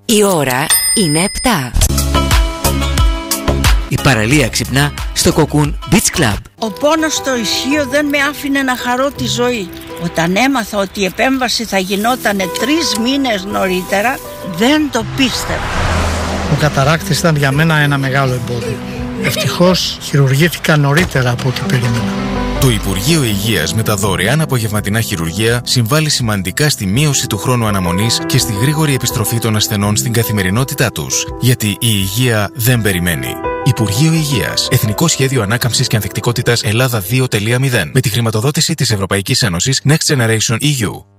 Η ώρα είναι 7. Η παραλία ξυπνά στο Cocoon Beach Club. Ο πόνος στο ισχύο δεν με άφηνε να χαρώ τη ζωή. Όταν έμαθα ότι η επέμβαση θα γινότανε 3 μήνες νωρίτερα, δεν το πίστευα. Ο καταράκτης ήταν για μένα ένα μεγάλο εμπόδιο. Ευτυχώς χειρουργήθηκα νωρίτερα από ό,τι περίμενα. Το Υπουργείο Υγείας με τα δωρεάν απογευματινά χειρουργεία συμβάλλει σημαντικά στη μείωση του χρόνου αναμονής και στη γρήγορη επιστροφή των ασθενών στην καθημερινότητά τους. Γιατί η υγεία δεν περιμένει. Υπουργείο Υγείας. Εθνικό Σχέδιο Ανάκαμψης και Ανθεκτικότητας Ελλάδα 2.0. Με τη χρηματοδότηση της Ευρωπαϊκής Ένωσης Next Generation EU.